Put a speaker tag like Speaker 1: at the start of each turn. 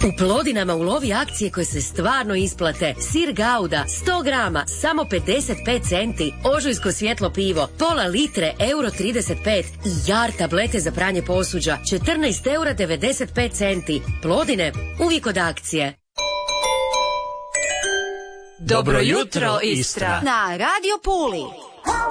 Speaker 1: U Plodinama ulovi akcije koje se stvarno isplate. Sir Gouda, 100 grama, samo 55 centi. Ožujsko svjetlo pivo, pola litre, €35. I Jar tablete za pranje posuđa, €14,95. Plodine, uvijek od akcije.
Speaker 2: Dobro jutro, Istra.
Speaker 3: Na Radio Puli.